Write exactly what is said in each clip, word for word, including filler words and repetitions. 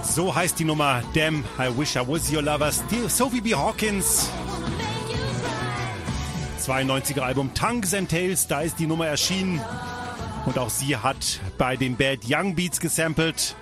So heißt die Nummer Damn, I Wish I Was Your Lover. Sophie B. Hawkins. zweiundneunziger Album Tongues and Tales, da ist die Nummer erschienen. Und auch sie hat bei den Bad Young Beats gesampelt.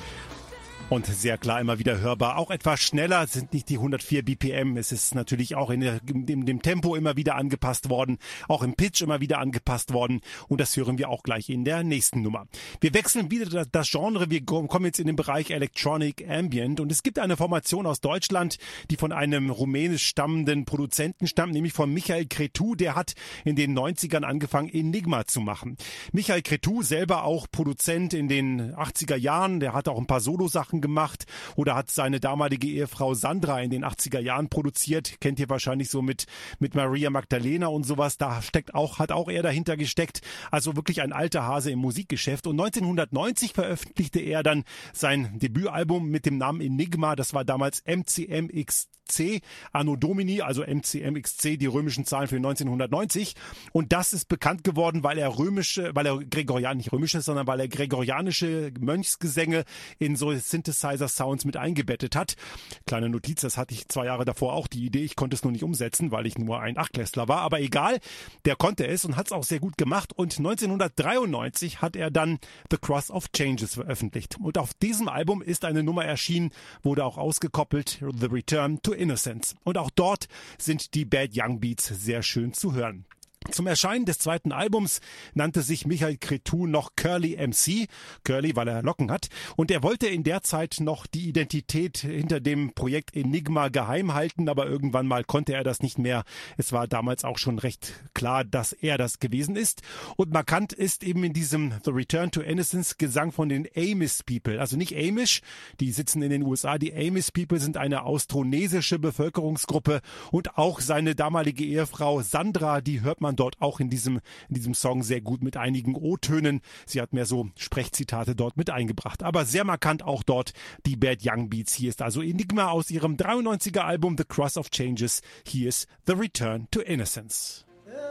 Und sehr klar immer wieder hörbar. Auch etwas schneller, sind nicht die hundertvier B P M. Es ist natürlich auch in, der, in dem Tempo immer wieder angepasst worden. Auch im Pitch immer wieder angepasst worden. Und das hören wir auch gleich in der nächsten Nummer. Wir wechseln wieder das Genre. Wir kommen jetzt in den Bereich Electronic Ambient. Und es gibt eine Formation aus Deutschland, die von einem rumänisch stammenden Produzenten stammt, nämlich von Michael Cretu. Der hat in den neunzigern angefangen, Enigma zu machen. Michael Cretu, selber auch Produzent in den achtziger Jahren. Der hat auch ein paar Solosachen gemacht oder hat seine damalige Ehefrau Sandra in den achtziger Jahren produziert. Kennt ihr wahrscheinlich so mit mit Maria Magdalena und sowas. Da steckt auch hat auch er dahinter gesteckt. Also wirklich ein alter Hase im Musikgeschäft. Und neunzehnhundertneunzig veröffentlichte er dann sein Debütalbum mit dem Namen Enigma. Das war damals M C M X C Anno Domini, also M C M X C, die römischen Zahlen für neunzehnhundertneunzig. Und das ist bekannt geworden, weil er römische, weil er Gregorian, nicht römische, sondern weil er gregorianische Mönchsgesänge in so Synthesizer-Sounds mit eingebettet hat. Kleine Notiz, das hatte ich zwei Jahre davor auch die Idee. Ich konnte es nur nicht umsetzen, weil ich nur ein Achtklässler war. Aber egal, der konnte es und hat es auch sehr gut gemacht. Und neunzehnhundertdreiundneunzig hat er dann The Cross of Changes veröffentlicht. Und auf diesem Album ist eine Nummer erschienen, wurde auch ausgekoppelt, The Return to Innocence. Und auch dort sind die Bad Young Beats sehr schön zu hören. Zum Erscheinen des zweiten Albums nannte sich Michael Cretu noch Curly M C. Curly, weil er Locken hat. Und er wollte in der Zeit noch die Identität hinter dem Projekt Enigma geheim halten, aber irgendwann mal konnte er das nicht mehr. Es war damals auch schon recht klar, dass er das gewesen ist. Und markant ist eben in diesem The Return to Innocence Gesang von den Amish People. Also nicht Amish, die sitzen in den U S A. Die Amish People sind eine austronesische Bevölkerungsgruppe. Und auch seine damalige Ehefrau Sandra, die hört man dort auch in diesem, in diesem Song sehr gut mit einigen O-Tönen. Sie hat mehr so Sprechzitate dort mit eingebracht. Aber sehr markant auch dort die Bad Young Beats. Hier ist also Enigma aus ihrem dreiundneunziger Album The Cross of Changes. Hier ist The Return to Innocence.